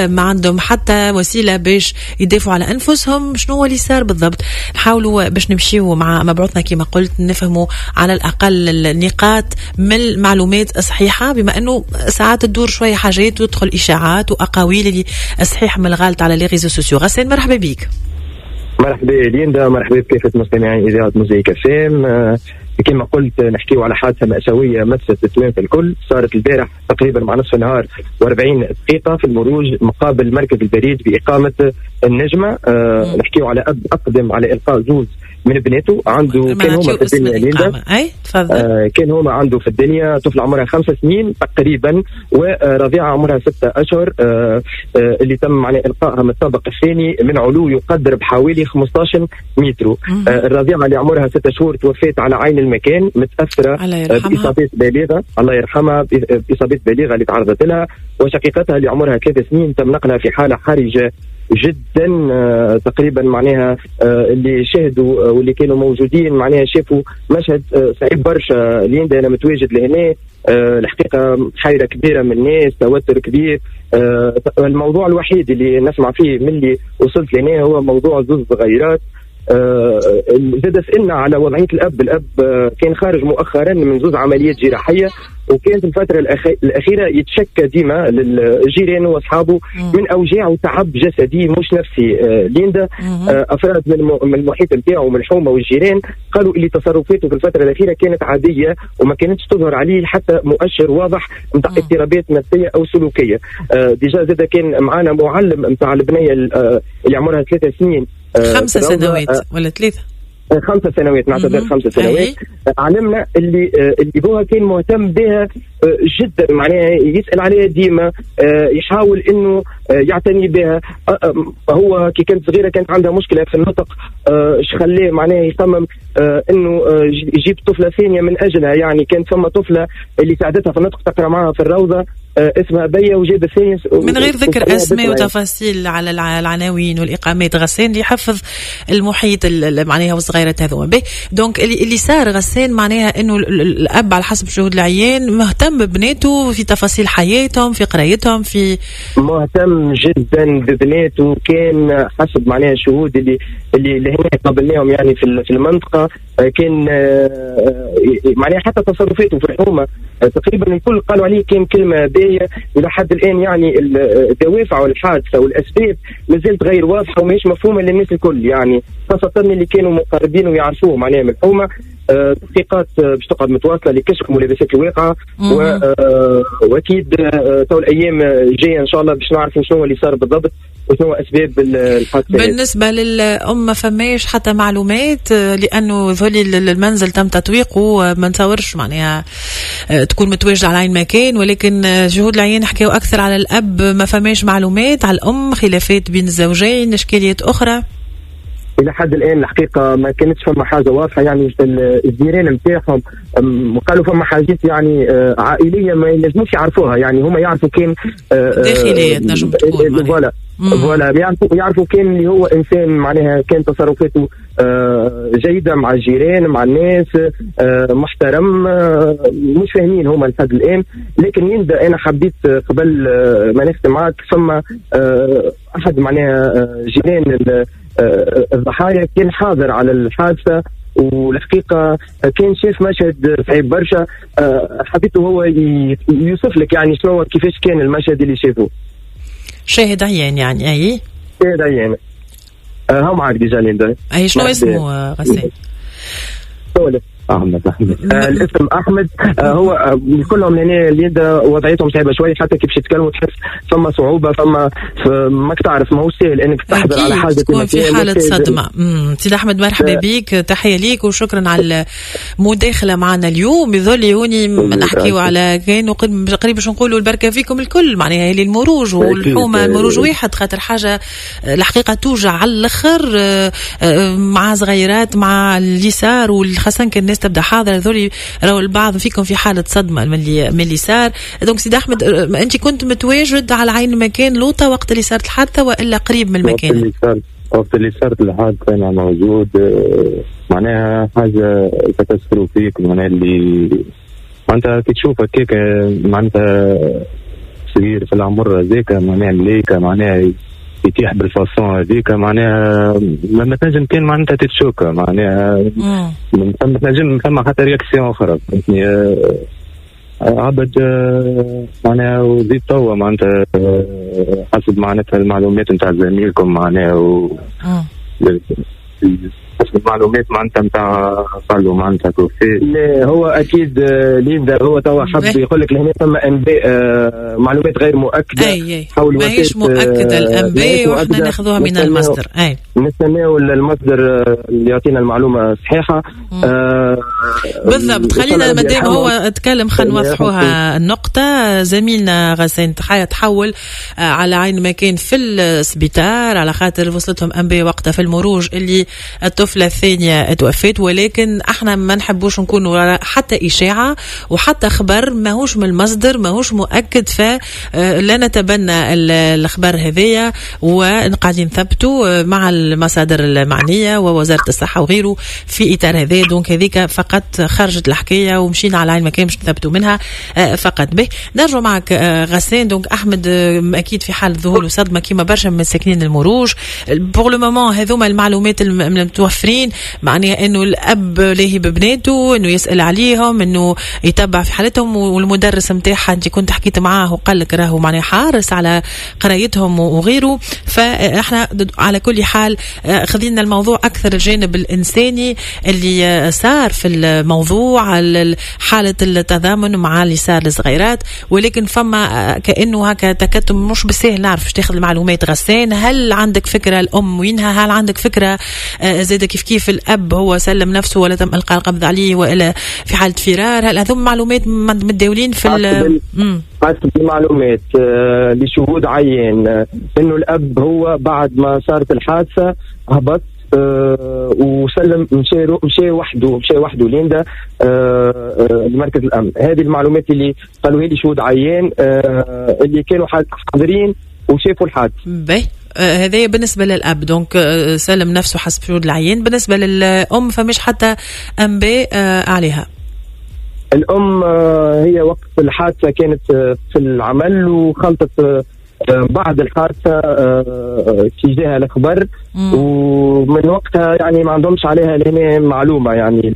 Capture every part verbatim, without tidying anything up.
ما عندهم حتى وسيلة باش يدافعوا على أنفسهم. شنو هو اللي صار بالضبط؟ نحاولوا باش نمشيوا مع مبعوثنا كما قلت نفهموا على الأقل النقاط من المعلومات الصحيحة، بما أنه ساعات تدور شوية حاجات وتدخل إشاعات وأقاويل اللي صحيح من الغلط على لي ريزو سوسيو. غسان مرحبا بيك. مرحبا ليندا، مرحبا بكافة مستمعين إذاعة موزايك اف ام. كما قلت نحكيو على حادثة مأساوية مست اثنين في الكل، صارت البارح تقريبا مع نصف النهار وأربعين دقيقة في المروج مقابل مركز البريد بإقامة النجمة. أه نحكيو على أب أقدم على إلقاء زوز من بناته، عنده كان هما في الدنيا ليندا أي تفضل. آه كان هما عنده في الدنيا طفل عمرها خمس سنين تقريبا ورضيعة عمرها ستة أشهر، آه آه اللي تم معناه إلقائها من الطابق الثاني من علو يقدر بحوالي خمسطعش متر. آه الرضيعة اللي عمرها ستة شهور توفيت على عين المكان متأثرة بإصابات بالغة، الله يرحمها، بإصابات بالغة اللي تعرضت لها. وشقيقتها اللي عمرها ثلاث سنين تم نقلها في حالة حرجة جدا. آه تقريبا معناها آه اللي شاهدوا آه واللي كانوا موجودين معناها شافوا مشهد آه صعيب برشا. ليندا انا متواجد لهنا، آه الحقيقه حيره كبيره من الناس، توتر كبير. آه الموضوع الوحيد اللي نسمع فيه من اللي وصلت لهنا هو موضوع زوج صغيرات. آه زاد سألنا على وضعية الأب. الأب آه كان خارج مؤخرا من زوج عمليات جراحية، وكانت الفترة الأخيرة يتشكى ديما للجيران وأصحابه من أوجاع وتعب جسدي مش نفسي. آه ليندا آه أفراد من المحيط نتاعو ومن الحومة والجيران قالوا اللي تصرفاته في الفترة الأخيرة كانت عادية وما كانتش تظهر عليه حتى مؤشر واضح نتاع اضطرابات نفسية أو سلوكية. آه ديجا زاد كان معنا معلم نتاع البنية آه اللي عمرها ثلاثة سنين خمسة سنوات آه ولا ثلاثة خمسة سنوات نعتبر خمسة سنوات. علمنا اللي اللي ابوها كان مهتم بها جدا، معناها يسأل عليها ديما، يحاول انه يعتني بها. هو كي كانت صغيرة كانت عندها مشكلة في النطق، ايش خلاه معناها يصمم انه يجيب طفلة ثانية من اجلها. يعني كانت ثم طفلة اللي ساعدتها في النطق تقرا معها في الروضة اسمها بيا، وجاب الثانية من غير ذكر اسماء وتفاصيل على العناوين والاقامات. غسان يحفظ المحيط معناها والصغيرات هذوما به. دونك اللي اللي صار غسان معناها انه الاب على حسب شهود العيان مهتم ببناته في تفاصيل حياتهم، في قرايتهم، في مهتم جدا ببناته. كان حسب معناها الشهود اللي اللي, اللي هنا قابلناهم يعني في في المنطقه، كان معناها حتى تصرفاته في الحومه تقريبا الكل قالوا عليه كان كلمه باهيه. الى حد الان يعني الدوافع والحادثه والاسباب مازالت غير واضحه وماهيش مفهومه للناس الكل، يعني خاصه اللي كانوا مقربين ويعرفوه معناها من الحومه. تحقيقات أه باش تقعد متواصله لكشف ملابسات الواقعه، واكيد أه تو الايام جايه ان شاء الله باش نعرف شنو اللي صار بالضبط وشنو اسباب الحادثه. بالنسبه للام ما فماش حتى معلومات، لانه ذولي المنزل تم تطويقه، ما نتصورش معناها تكون متواجده على عين مكان، ولكن شهود العيان حكاوا اكثر على الاب، ما فماش معلومات على الام، خلافات بين الزوجين، اشكاليات اخرى. الى حد الان الحقيقه ما كانتش فما حاجه واضحه. يعني الجيران نتاعهم قالوا فما حاجات يعني عائليه ما ينجموش يعرفوها، يعني هما يعرفوا كان داخليه تنجم تكون فوالا فوالا يعرفوا يعرفوا كان اللي هو انسان معناها كان تصرفاته جيده مع الجيران مع الناس، محترم، مش فاهمين هما لحد الان. لكن يندا انا حبيت قبل ما نختم معك، ثم احد معناها جيران الضحايا كان حاضر على الحادثة، والحقيقة كان شاف مشهد صعيب برشا. حبيته هو يوصف لك يعني شنو كيفاش كان المشهد اللي شافه. شاهد عيان يعني. اي شاهد عيان. ها معك ديجا ليندا. اي شنو اسمه غسان؟ احمد احمد آه الاسم احمد. آه هو آه كلهم هنا اليد وضعيتهم صعبه شوي، حتى كيف تتكلموا تحس ثم صعوبه، ثم ماك تعرف ما هو سهل انك تحضر على حاجه تكون في حاله صدمه. سيد احمد مرحبا بك، تحيه ليك وشكرا على المداخله معنا اليوم. يظل هوني نحكيو على كانوا قريب باش نقولوا البركه فيكم الكل، معناها اللي المروج والحومه المروج واحد، خاطر حاجه الحقيقه توجع على الاخر، مع صغيرات مع اليسار والخسن كان الناس تبدا حاضر. هذول راهو البعض فيكم في حاله صدمه من اللي من اللي صار. دونك سيد احمد انت كنت متواجد على عين المكان لوطا وقت اللي صارت الحادثه والا قريب من المكان؟ وقت اللي صار وقت اللي صارت الحادثه انا موجود. معناها حاجه كاتاستروفيك، معناها اللي معناتها كي تشوف هكاك معناتها صغير في العمر هذاك معناها ملايكه معناها يتيح بالفاسون هذيك معناها ما تنجم كان معناتها تتشوكا معناها ما تنجم ثم حتى رياكسيون اخرى فهمتني. عبد معناها وزيد توا معناتها حسب معناتها المعلومات نتاع زميلكم معناها و حسب المعلومات معناتها نتاع قالوا معناتها كوفي. لا هو اكيد ليندا هو توا حب يقول لك لهنا ثم انباء معلومات غير مؤكده. اي ماهيش مؤكده الانباء واحنا ناخذوها من المصدر. اي نستناو المصدر اللي يعطينا المعلومه صحيحه. آه بالضبط. خلينا مادام هو تكلم خلينا نوضحوها النقطه. زميلنا غسان تحيه تحول على عين ما كان في السبيطار على خاطر وصلتهم انباء وقتها في المروج اللي الطفلة الثانية توفت، ولكن احنا ما نحبوش نكونوا حتى إشاعة وحتى خبر ماهوش من المصدر ماهوش مؤكد، فلا نتبنى الأخبار هذية وقاعدين نثبتوا مع المصادر المعنية ووزارة الصحة وغيره في إطار هذا. دونك هذيك فقط خرجت الحكاية ومشينا على عين ما كان مش نثبتوا منها فقط. به نرجع معك غسان. دونك أحمد أكيد في حال ذهول وصدمة كما برشا من ساكنين المروج بور لو مومون. هذوما المعلومات متوفرين معناها انه الاب لاهي ببناته انه يسال عليهم انه يتبع في حالتهم، والمدرس نتاعها انت كنت حكيت معاه وقال لك راهو معناها حارس على قرايتهم وغيره. فاحنا على كل حال خذينا الموضوع اكثر الجانب الانساني اللي صار في الموضوع حاله التضامن مع اللي صار للصغيرات، ولكن فما كانه هكا تكتم مش بالسهل نعرف ايش تاخذ المعلومات. غسان هل عندك فكره الام وينها؟ هل عندك فكره زاد كيف كيف الأب هو سلم نفسه ولا تم إلقاء القبض عليه وإلا في حالة فرار؟ هل هذوم معلومات متداولين في ال حسب المعلومات آه لشهود عيان آه إنه الأب هو بعد ما صارت الحادثة هبط آه وسلم مشي مشي وحده مشي وحده ليندا آه آه لمركز الأمن. هذه المعلومات اللي قالوا لي شهود عيان آه اللي كانوا حاضرين وشافوا الحادثة. آه هذا بالنسبة للأب. دونك آه سلم نفسه حسب شهود العيان. بالنسبة للأم فمش حتى أنباء آه عليها. الأم آه هي وقت الحادثة كانت آه في العمل وخلطت آه بعد الحادثة آه في جهة الأخبار ومن وقتها يعني ما عندهمش عليها لهنا معلومة يعني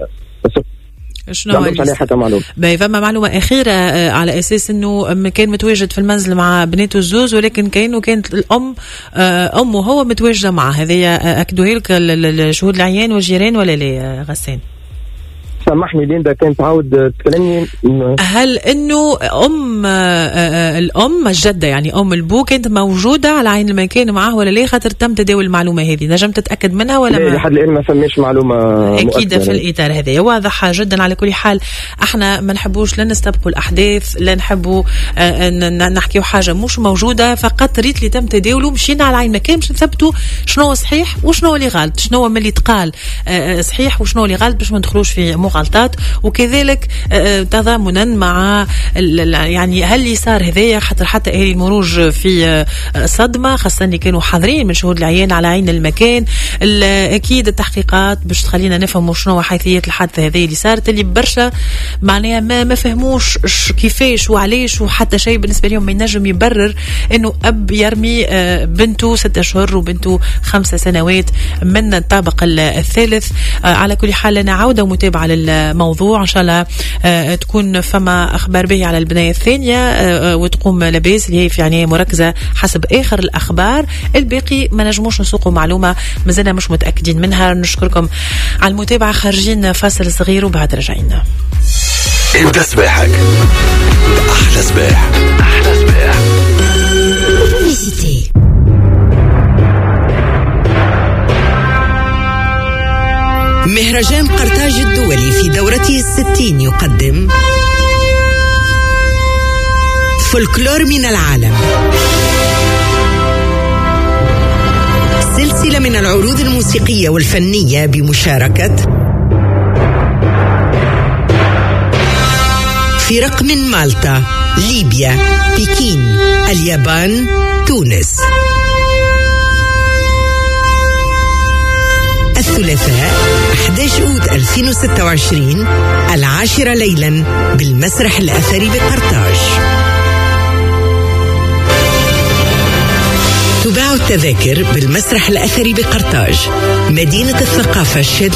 شنو عليه حتى معلومة. باهي فما معلومة أخيرة آه على أساس إنه كان متواجد في المنزل مع بناته الزوز، ولكن كان وكانت الأم آه أمه هو متواجدة معه. هذه آه أكدوها لك الشهود العيان والجيران ولا لا غسان؟ سامحني ليندا كانت تعود تكلمني. هل انه ام آه الام الجده يعني ام البو كانت موجوده على عين المكان معه ولا لا؟ خاطر تم تداول المعلومه هذه نجم تتاكد منها ولا ما؟ لحد الان ما فماش معلومه اكيد في الاطار هذا واضحه جدا. على كل حال احنا ما نحبوش لا نستبقوا الاحداث لا نحبوا آه نحكيو حاجه مش موجوده، فقط ريت اللي تم تداوله مشينا على عين المكان باش نثبتوا شنو صحيح وشنو اللي غلط، شنو من اللي تقال آه صحيح وشنو اللي غلط باش ما ندخلوش في مغالطات. وكذلك تضامنا مع يعني هل اللي صار هذايا حتى حتى اهالي المروج في صدمه خاصه اللي كانوا حاضرين من شهود العيان على عين المكان. اكيد التحقيقات باش تخلينا نفهموا شنو حيثيات الحادثه هذه اللي صارت اللي برشا معناها ما ما فهموش كيفاش وعليش وحتى شيء بالنسبه لهم ما ينجم يبرر انه اب يرمي بنته ستة اشهر وبنته خمسة سنوات من الطابق الثالث. على كل حال لنا عوده ومتابعه للموضوع ان شاء الله آه تكون فما اخبار به على البنايه الثانيه آه وتقوم لباس اللي هي في عنايه مركزه حسب اخر الاخبار. الباقي ما نجموش نسوقوا معلومه مازلنا مش متاكدين منها. نشكركم على المتابعه. خارجين فاصل صغير وبعد رجعنا. ابدا صباحك احلى صباح احلى صباح. مهرجان قرطاج الدولي في دورته الستين يقدم فولكلور من العالم، سلسلة من العروض الموسيقية والفنية بمشاركة فرق من مالطا، ليبيا، بكين، اليابان، تونس. الثلاثاء أحد عشر أوت ألفين وستة وعشرين العاشرة ليلا بالمسرح الأثري بقرطاج. التذاكر بالمسرح الأثري بقرطاج، مدينة الثقافة الشاذلية.